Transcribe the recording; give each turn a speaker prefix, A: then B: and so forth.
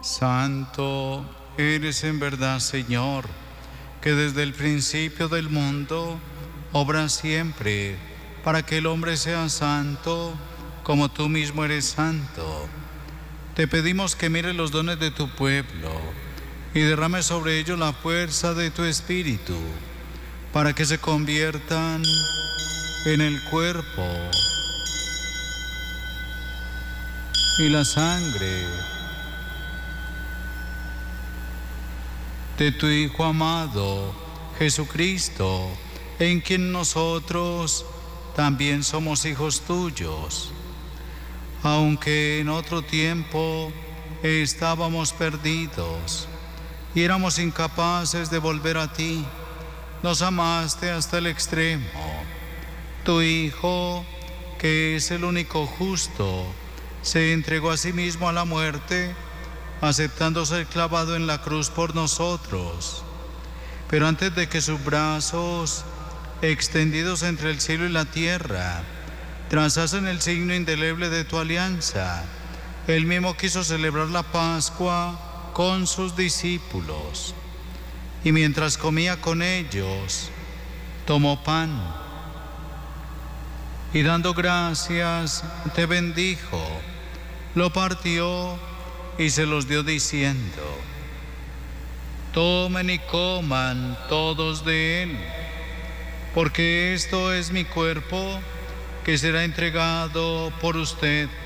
A: Santo eres en verdad, Señor, que desde el principio del mundo obras siempre para que el hombre sea santo, como tú mismo eres santo. Te pedimos que mires los dones de tu pueblo y derrame sobre ellos la fuerza de tu Espíritu, para que se conviertan en el cuerpo y la sangre de tu Hijo amado, Jesucristo, en quien nosotros también somos hijos tuyos. Aunque en otro tiempo estábamos perdidos y éramos incapaces de volver a ti, nos amaste hasta el extremo. Tu Hijo, que es el único justo, se entregó a sí mismo a la muerte, aceptando ser clavado en la cruz por nosotros. Pero antes de que sus brazos, extendidos entre el cielo y la tierra, trazasen el signo indeleble de tu alianza, él mismo quiso celebrar la Pascua con sus discípulos. Y mientras comía con ellos, tomó pan y dando gracias, te bendijo, lo partió y se los dio diciendo: tomen y coman todos de él, porque esto es mi cuerpo que será entregado por usted.